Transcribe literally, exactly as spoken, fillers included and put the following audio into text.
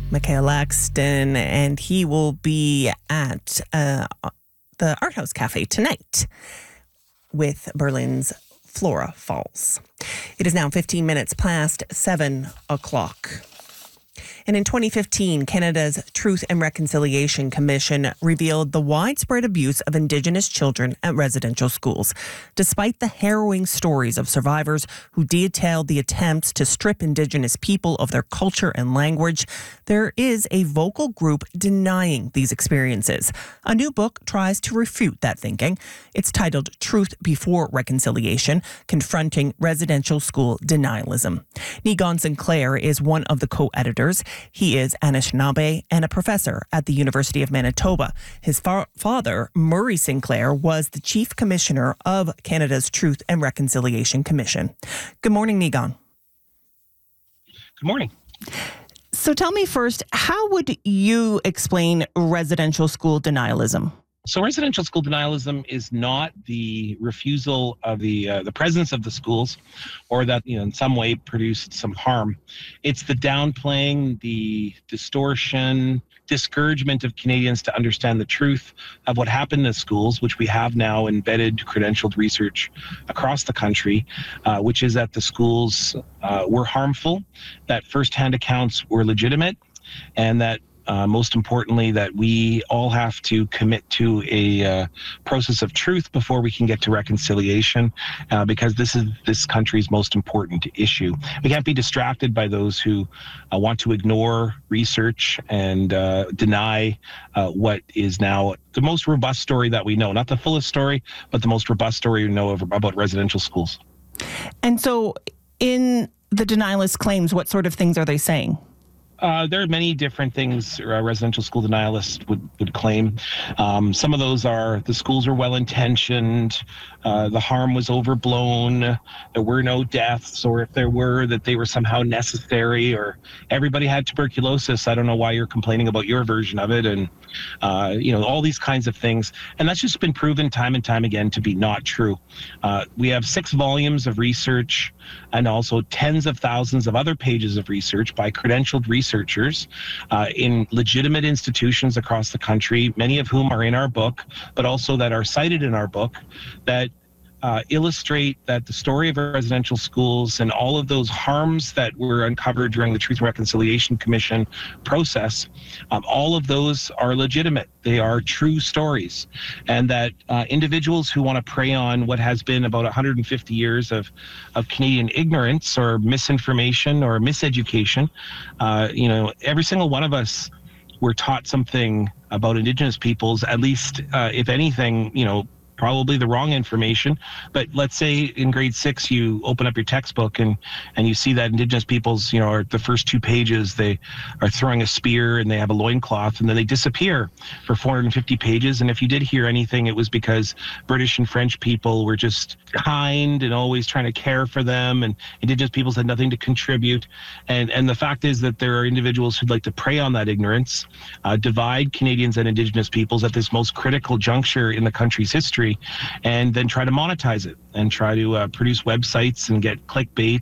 Michael Axton, and he will be at uh, the Art House Cafe tonight with Berlin's Flora Falls. It is now fifteen minutes past seven o'clock. And in twenty fifteen, Canada's Truth and Reconciliation Commission revealed the widespread abuse of Indigenous children at residential schools. Despite the harrowing stories of survivors who detailed the attempts to strip Indigenous people of their culture and language, there is a vocal group denying these experiences. A new book tries to refute that thinking. It's titled Truth Before Reconciliation: Confronting Residential School Denialism. Niigaan Sinclair is one of the co-editors. He is Anishinaabe and a professor at the University of Manitoba. His fa- father, Murray Sinclair, was the Chief Commissioner of Canada's Truth and Reconciliation Commission. Good morning, Niigaan. Good morning. So tell me first, how would you explain residential school denialism? So residential school denialism is not the refusal of the uh, the presence of the schools, or that, you know, in some way produced some harm. It's the downplaying, the distortion, discouragement of Canadians to understand the truth of what happened in schools, which we have now embedded credentialed research across the country, uh, which is that the schools uh, were harmful, that firsthand accounts were legitimate, and that Uh, most importantly, that we all have to commit to a uh, process of truth before we can get to reconciliation, uh, because this is this country's most important issue. We can't be distracted by those who uh, want to ignore research and uh, deny uh, what is now the most robust story that we know. Not the fullest story, but the most robust story we know of, about residential schools. And so in the denialist claims, what sort of things are they saying? Uh, there are many different things uh, residential school denialists would, would claim. Um, some of those are the schools are well-intentioned, uh, the harm was overblown, there were no deaths, or if there were, that they were somehow necessary, or everybody had tuberculosis. I don't know why you're complaining about your version of it, and uh, you know, all these kinds of things. And that's just been proven time and time again to be not true. Uh, we have six volumes of research and also tens of thousands of other pages of research by credentialed researchers researchers uh, in legitimate institutions across the country, many of whom are in our book, but also that are cited in our book, that uh, illustrate that the story of our residential schools and all of those harms that were uncovered during the Truth and Reconciliation Commission process, um, all of those are legitimate. They are true stories, and that uh, individuals who want to prey on what has been about one hundred fifty years of, of Canadian ignorance or misinformation or miseducation, uh, you know, every single one of us were taught something about Indigenous peoples, at least, uh, if anything, you know, probably the wrong information. But let's say in grade six, you open up your textbook and, and you see that Indigenous peoples, you know, are the first two pages, they are throwing a spear and they have a loincloth, and then they disappear for four hundred fifty pages. And if you did hear anything, it was because British and French people were just kind and always trying to care for them, and Indigenous peoples had nothing to contribute. And, and the fact is that there are individuals who'd like to prey on that ignorance, uh, divide Canadians and Indigenous peoples at this most critical juncture in the country's history, and then try to monetize it and try to uh, produce websites and get clickbait